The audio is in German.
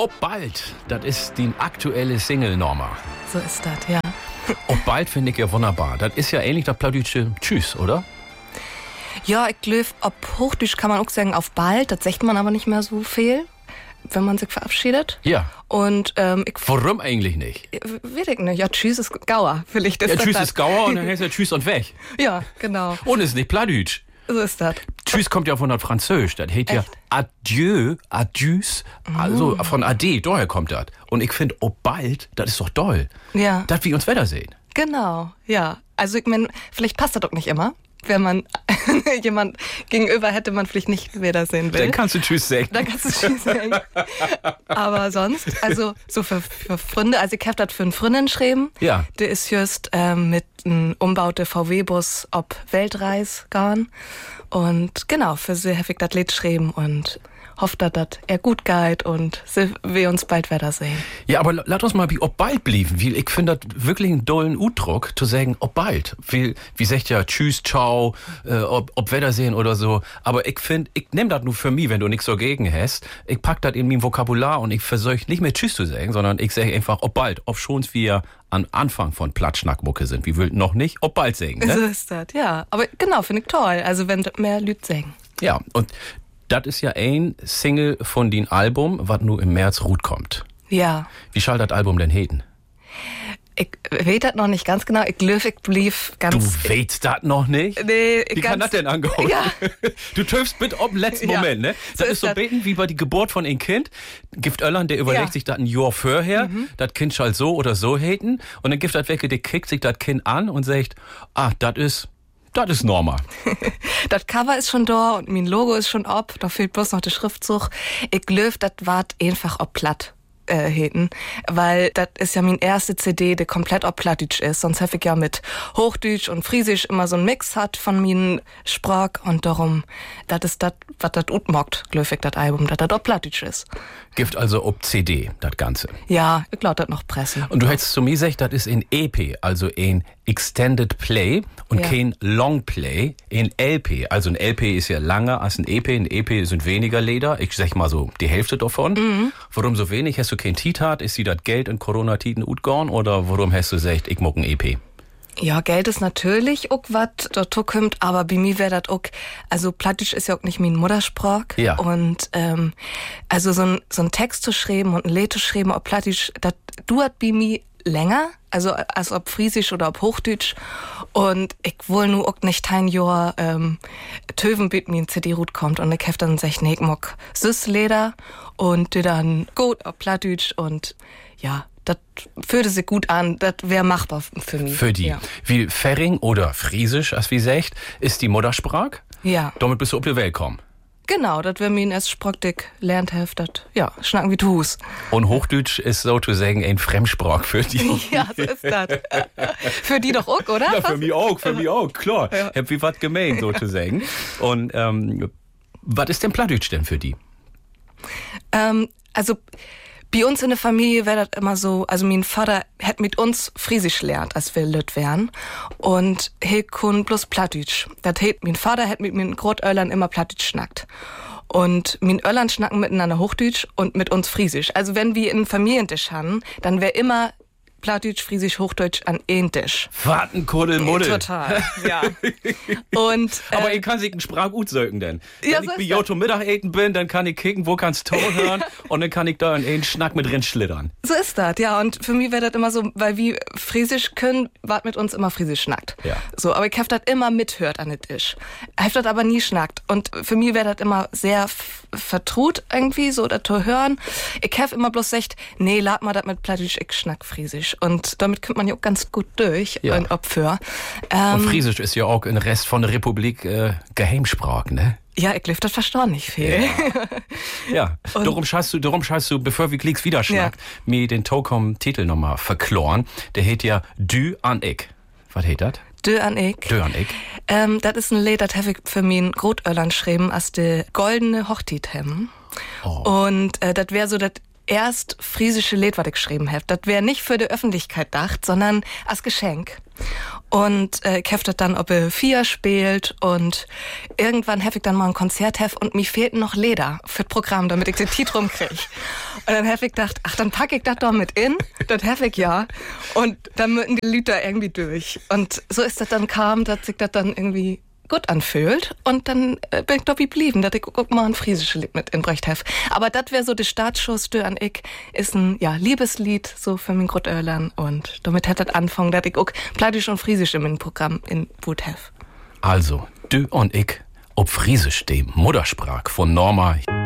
Ob bald, das ist die aktuelle Single, Norma. So ist das, ja. Ob bald finde ich ja wunderbar. Das ist ja ähnlich das Plattdeutsche Tschüss, oder? Ja, ich glaube, ob Hochdeutsch kann man auch sagen auf bald. Das sagt man aber nicht mehr so viel, wenn man sich verabschiedet. Ja. Und Warum eigentlich nicht? Weiß ich nicht. Ja, Tschüss ist Gauer. Vielleicht ist Ja, das Tschüss das. ist Gauer und dann heißt ja Tschüss und weg. Ja, genau. Und ist nicht Plattdeutsch. So ist das. Tschüss kommt ja von der Französisch. Das heißt ja Adieu, Adieus, also von Ade, daher kommt das. Und ich finde, ob bald, das ist doch toll. Ja. Dass wir uns wiedersehen. Genau, ja. Also ich meine, vielleicht passt das doch nicht immer. Wenn man jemand gegenüber hätte, man vielleicht nicht wiedersehen will. Dann kannst du Tschüss sagen. Dann kannst du Tschüss sagen. Aber sonst, also so für Freunde, also ich habe das für einen Freundin geschrieben. Ja. Der ist just mit einem umbauten VW-Bus ob Weltreis gegangen. Und genau, für sie habe ich das Lied geschrieben und hofft, dass er gut geht und wir uns bald wiedersehen. Ja, aber lass uns mal wie ob bald blieben, weil ich finde das wirklich einen dollen Udruck, zu sagen ob bald. Wie sagt ja Tschüss, Ciao, ob Wiedersehen oder so. Aber ich finde, ich nehme das nur für mich, wenn du nichts dagegen hast. Ich pack das in mein Vokabular und ich versuche nicht mehr Tschüss zu sagen, sondern ich sage einfach ob bald, ob schon wir am Anfang von Platschnackmucke sind. Wir will noch nicht ob bald sagen, ne? So ist das, ja. Aber genau, finde ich toll. Also wenn mehr Leute sagen. Ja, und das ist ja ein Single von dem Album, was nur im März kommt. Ja. Wie soll das Album denn heten? Ich weiß das noch nicht ganz genau. Ich glaube, ich blieb ganz... Du weißt das noch nicht? Nee, Wie kann das denn angehen? Ja. Du triffst bitte ob im letzten Ja. Moment, ne? Das So ist so ist das. beten wie bei die Geburt von ein Kind. Gibt Öllern, der überlegt Ja. sich das ein Jahr vorher, das Kind soll so oder so heten. Und dann gibt das weg, der kickt sich das Kind an und sagt, das ist Norma. Das Cover ist schon da und mein Logo ist schon ob. Da fehlt bloß noch der Schriftzug. Ich glaube, das wart einfach ob platt heten, weil das ist ja mein erste CD, der komplett ob Plattdeutsch ist. Sonst habe ich ja mit Hochdeutsch und Friesisch immer so einen Mix hat von meinen Sprach und darum, das ist das, was das utmockt, glaube ich, das Album, dass das ob Plattdeutsch ist. Gibt also ob CD, das Ganze. Ja, ich glaube, das noch pressen. Und du hättest zu mir gesagt, das ist ein EP, also ein Extended Play und Ja. kein Long Play, ein LP. Also ein LP ist ja langer als ein EP sind weniger Leder. Ich sag mal so die Hälfte davon. Warum so wenig? Hast du kein Titat? Ist sie das Geld in Corona-Titen utgorn? Oder warum hast du gesagt, ich muck ein EP? Ja, Geld ist natürlich auch was dazu kommt, aber bei mir wäre das auch, also Plattdeutsch ist ja auch nicht mein Muttersprach. Ja. Und also so ein Text zu schreiben und ein Lied zu schreiben auf Plattdeutsch, das dauert bei mir länger, also als ob Friesisch oder ob Hochdeutsch. Und ich will nur auch nicht ein Jahr töven, bis mir ein CD-Rut kommt. Und ich hab dann gesagt, nee, ich mag Süßleder und die dann gut auf Plattdeutsch und ja, das fühlte sich gut an, das wäre machbar für mich. Für die. Ja. Wie Färing oder Friesisch, als wie sagt, ist die Muttersprach. Ja, Damit bist du auf die Welt kommen. genau, das wäre mein erst Sprach, das lernt hilft, das, ja, schnacken wie du Hus. Und Hochdeutsch ist sozusagen ein Fremdsprach für die. Ja, so ist das. Für die doch auch, oder? Ja, für mich auch, klar. Ja. Hab wie was gemeint, sozusagen. Und was ist denn Plattdeutsch denn für die? Also bei uns in der Familie wäre das immer so, also mein Vater hat mit uns Friesisch gelernt, als wir Lüt wären. Und he kun bloß Plattdeutsch. Das hat mein Vater hat mit meinen Großöllern immer Plattdeutsch schnackt. Und mein Öllern schnacken miteinander Hochdeutsch und mit uns Friesisch. Also wenn wir einen Familientisch haben, dann wäre immer Plattdeutsch, Friesisch, Hochdeutsch an einen Tisch. Warten, Kuddelmuddel. Total, ja. Und Aber ich kann sich einen Sprach gut sögen denn. Ja, Wenn so ich bei ist Joto Mittageten bin, dann kann ich kicken, wo kannst Ton hören und dann kann ich da einen Schnack mit drin schlittern. so ist das, ja. Und für mich wäre das immer so, weil wir Friesisch können, wart mit uns immer Friesisch schnackt. Ja. So, aber ich hab das immer mithört an den Tisch. Ich hab das aber nie schnackt. Und für mich wäre das immer sehr vertraut irgendwie, so das zu hören. Ich hab immer bloß gesagt, nee, lad mal das mit Plattdeutsch, ich schnack Friesisch. Und damit kommt man ja auch ganz gut durch, Ja. und Opfer. Und Friesisch ist ja auch im Rest von der Republik Geheimsprach, ne? Ja, ich lief das verstanden nicht viel. Ja, darum schaust du, bevor wir Klicks wieder schnackt, mir den Tokom-Titel nochmal verkloren. Der heißt ja Dü an ich. Was heißt das? Dö an ich. Dü an ich. Das ist ein Lied, das habe ich für meinen Großöllern geschrieben, als die goldene Hochzeit haben. Oh. Und das wäre so das erst friesische Lied, was ich geschrieben habe. Das wäre nicht für die Öffentlichkeit gedacht, sondern als Geschenk. Und ich hab das dann ob Vier spielt und irgendwann hab ich dann mal ein Konzert und mir fehlten noch Leder für das Programm, damit ich den Titel rumkrieg. Und dann hab ich gedacht, ach, dann pack ich das doch mit in, das hab ich ja. Und dann müssen die Lüter irgendwie durch. Und so ist das dann kam, dass sich das dann irgendwie gut anfühlt. Und dann bin ich da geblieben, dass ich guck mal ein friesisches Lied mit inbrecht habe. Aber das wäre so die Startschuss an ich, ist ein Liebeslied so für mein Großeltern. Und damit hat das angefangen, dass ich auch Plattdeutsch und Friesisch in meinem Programm in Wut have. Also, du und ich, ob Friesisch, dem Muttersprach von Norma.